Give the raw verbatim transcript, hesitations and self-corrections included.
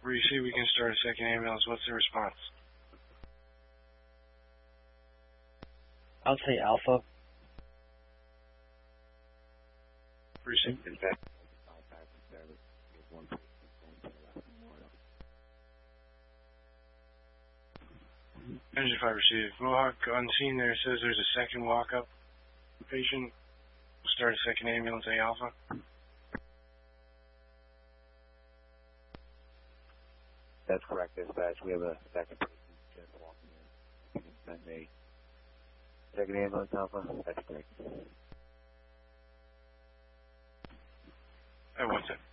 Receive, we can start a second ambulance. What's the response? I'll say Alpha. Receive. Engine five received. Mohawk on scene there says there's a second walk-up patient. We'll start a second ambulance, A Alpha. That's correct, dispatch. We have a second patient just walking in. You can send a second ambulance, Alpha. That's correct. Hey, what's it?